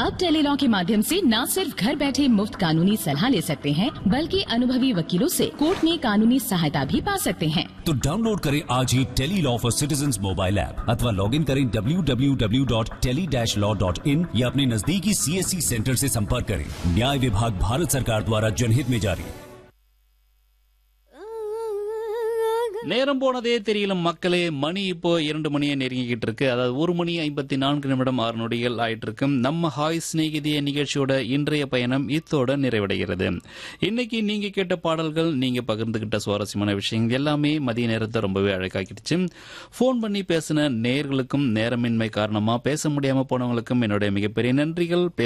अब टेलीलॉ के माध्यम से न सिर्फ घर बैठे मुफ्त कानूनी सलाह ले सकते हैं, बल्कि अनुभवी वकीलों से कोर्ट में कानूनी सहायता भी पा सकते हैं। तो डाउनलोड करें आज ही Tele-Law for citizens mobile app अथवा लॉग इन करें www.tele-law.in या अपने नजदीकी CSC सेंटर से संपर्क करें। न्याय विभाग भारत सरकार द्वारा जनहित में जारी। நேரம் போனதே தெரியல மக்களே. மணி இப்போ 2 மணியை நெருங்கிக்கிட்டு இருக்கு. அதாவது 1 மணி 54 நிமிடம் 6 நொடிகள் ஆயிட்டு இருக்கு. நம்ம ஹாய் சிநேகிதிய நிகழ்ச்சியோட இன்றைய பயணம் இத்தோட நிறைவடைகிறது. இன்னைக்கு நீங்க கேட்ட பாடல்கள், நீங்க பகிர்ந்துகிட்ட சுவாரஸ்யமான விஷயங்கள் எல்லாமே மதிய நேரத்தை ரொம்பவே அழகாக்கிடுச்சு. போன் பண்ணி பேசின நேயர்களுக்கும் நேரமின்மை காரணமா பேச முடியாம போனவங்களுக்கும் என்னுடைய மிகப்பெரிய நன்றிகள்.